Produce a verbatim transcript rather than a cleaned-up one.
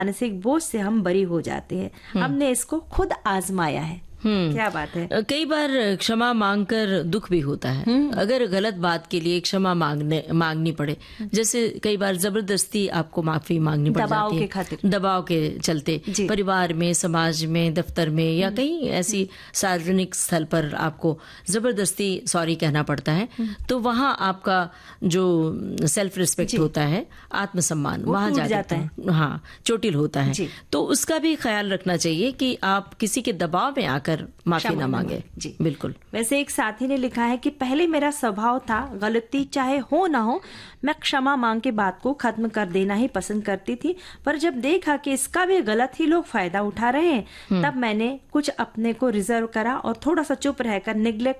मानसिक बोझ से हम बरी हो जाते हैं। हमने इसको खुद आजमाया है। क्या बात है। कई बार क्षमा मांगकर दुख भी होता है। अगर गलत बात के लिए क्षमा मांगने मांगनी पड़े, जैसे कई बार जबरदस्ती आपको माफी मांगनी पड़ जाती है, दबाव के दबाव के चलते, परिवार में, समाज में, दफ्तर में या कहीं ऐसी सार्वजनिक स्थल पर आपको जबरदस्ती सॉरी कहना पड़ता है, तो वहाँ आपका जो सेल्फ रिस्पेक्ट होता है, आत्मसम्मान, वहाँ जाता है, हाँ, चोटिल होता है। तो उसका भी ख्याल रखना चाहिए कि आप किसी के दबाव में आकर माफी ना मांगे। जी बिल्कुल। वैसे एक साथी ने लिखा है कि पहले मेरा स्वभाव था गलती चाहे हो ना हो मैं क्षमा मांग के बात को खत्म कर देना ही पसंद करती थी, पर जब देखा कि इसका भी गलत ही लोग फायदा उठा रहे हैं, तब मैंने कुछ अपने को रिजर्व करा और थोड़ा सा चुप रहकर निग्लेक्ट